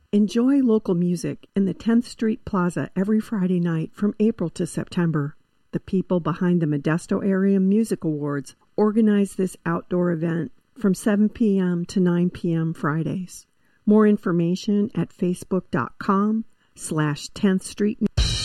Enjoy local music in the 10th Street Plaza every Friday night from April to September. The people behind the Modesto Area Music Awards organize this outdoor event from 7 p.m. to 9 p.m. Fridays. More information at facebook.com/10th Street.